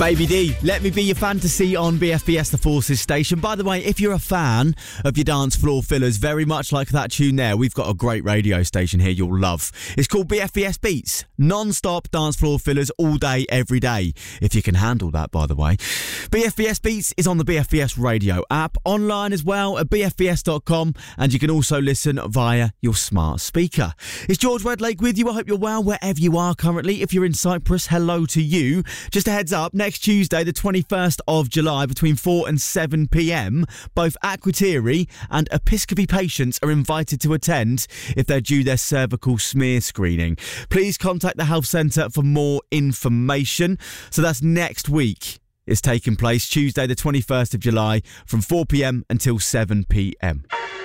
Baby D, Let Me Be Your Fantasy on BFBS The Forces station. By the way, if you're a fan of your dance floor fillers, very much like that tune there, we've got a great radio station here you'll love. It's called BFBS Beats. Non-stop dance floor fillers all day, every day. If you can handle that, by the way. BFBS Beats is on the BFBS radio app, online as well at bfbs.com, and you can also listen via your smart speaker. It's George Redlake with you. I hope you're well wherever you are currently. If you're in Cyprus, hello to you. Just a heads up, next Tuesday, the 21st of July, between 4 and 7 p.m, both Akrotiri and Episcopi patients are invited to attend if they're due their cervical smear screening. Please contact the health centre for more information. So that's next week. It's taking place Tuesday, the 21st of July, from 4 p.m. until 7 p.m.